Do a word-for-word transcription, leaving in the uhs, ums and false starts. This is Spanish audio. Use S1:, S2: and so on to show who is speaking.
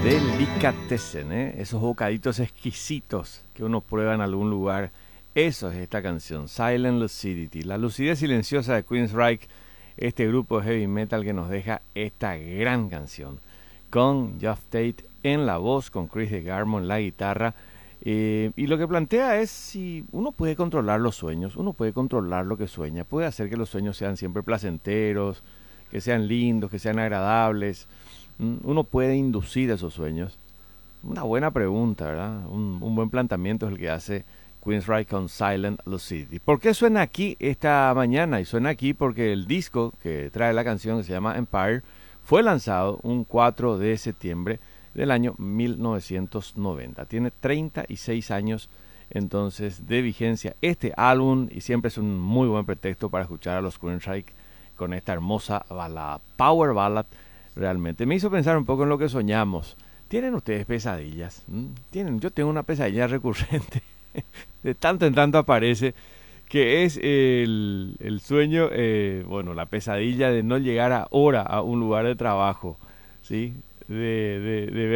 S1: Delicatessen, ¿eh? Esos bocaditos exquisitos que uno prueba en algún lugar. Eso es esta canción, Silent Lucidity, la lucidez silenciosa de Queensryche, este grupo de heavy metal que nos deja esta gran canción, con Geoff Tate en la voz, con Chris DeGarmo en la guitarra. Eh, y lo que plantea es si uno puede controlar los sueños, uno puede controlar lo que sueña, puede hacer que los sueños sean siempre placenteros, que sean lindos, que sean agradables. Uno puede inducir esos sueños. Una buena pregunta, ¿verdad? Un, un buen planteamiento es el que hace Queensryche con Silent Lucidity. ¿Por qué suena aquí esta mañana? Y suena aquí porque el disco que trae la canción, que se llama Empire, fue lanzado un cuatro de septiembre del año mil novecientos noventa. Tiene treinta y seis años entonces de vigencia este álbum, y siempre es un muy buen pretexto para escuchar a los Queensryche con esta hermosa balada, power ballad. Realmente me hizo pensar un poco en lo que soñamos. ¿Tienen ustedes pesadillas? ¿Mm? ¿Tienen? Yo tengo una pesadilla recurrente. De tanto en tanto aparece, que es el, el sueño, eh, bueno, la pesadilla de no llegar a hora a un lugar de trabajo, ¿sí? De, de, de ver